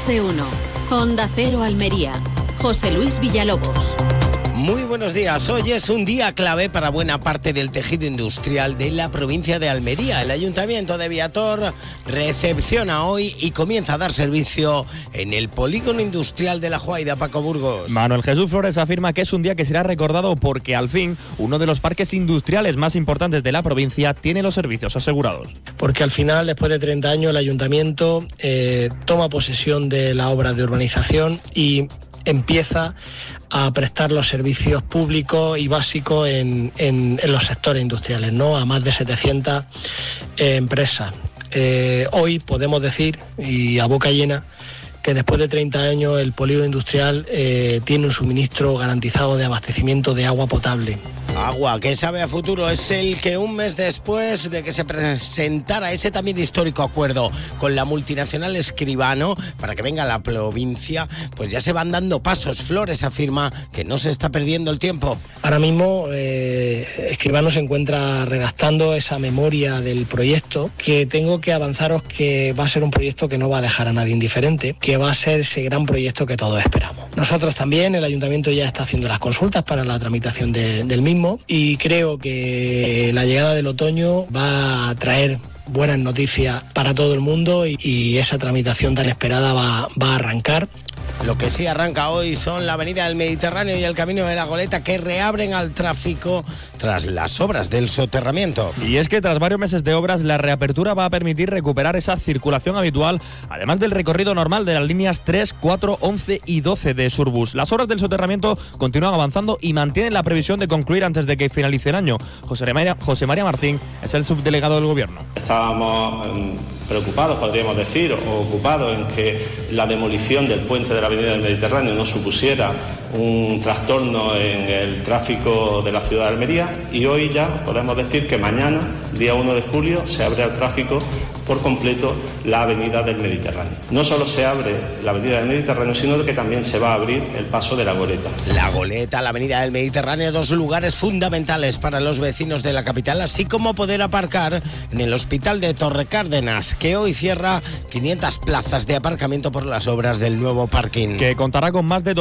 de uno. Onda Cero Almería. José Luis Villalobos. Muy buenos días. Hoy es un día clave para buena parte del tejido industrial de la provincia de Almería. El Ayuntamiento de Viator recepciona hoy y comienza a dar servicio en el polígono industrial de La Juaida. Paco Burgos. Manuel Jesús Flores afirma que es un día que será recordado porque al fin uno de los parques industriales más importantes de la provincia tiene los servicios asegurados. Porque al final, después de 30 años, el Ayuntamiento toma posesión de la obra de urbanización y empieza a prestar los servicios públicos y básicos en los sectores industriales, ¿no? A más de 700 empresas. Hoy podemos decir, y a boca llena, que después de 30 años el polígono industrial tiene un suministro garantizado de abastecimiento de agua potable. Agua que sabe a futuro es el que un mes después de que se presentara ese también histórico acuerdo con la multinacional Escribano para que venga a la provincia, pues ya se van dando pasos. Flores afirma que no se está perdiendo el tiempo. Ahora mismo Escribano se encuentra redactando esa memoria del proyecto, que tengo que avanzaros que va a ser un proyecto que no va a dejar a nadie indiferente, que va a ser ese gran proyecto que todos esperamos. Nosotros también, el Ayuntamiento ya está haciendo las consultas para la tramitación del mismo, y creo que la llegada del otoño va a traer buenas noticias para todo el mundo y esa tramitación tan esperada va a arrancar. Lo que sí arranca hoy son la Avenida del Mediterráneo y el Camino de la Goleta, que reabren al tráfico tras las obras del soterramiento. Y es que tras varios meses de obras, la reapertura va a permitir recuperar esa circulación habitual, además del recorrido normal de las líneas 3, 4, 11 y 12 de Surbus. Las obras del soterramiento continúan avanzando y mantienen la previsión de concluir antes de que finalice el año. José María Martín es el subdelegado del Gobierno. Estábamos preocupados, podríamos decir, o ocupados en que la demolición del puente de la Avenida del Mediterráneo no supusiera un trastorno en el tráfico de la ciudad de Almería, y hoy ya podemos decir que mañana, día 1 de julio, se abre al tráfico por completo la Avenida del Mediterráneo. No solo se abre la Avenida del Mediterráneo, sino que también se va a abrir el paso de la Goleta. La Goleta, la Avenida del Mediterráneo, dos lugares fundamentales para los vecinos de la capital, así como poder aparcar en el Hospital de Torrecárdenas, que hoy cierra 500 plazas de aparcamiento por las obras del nuevo parking. Que contará con más de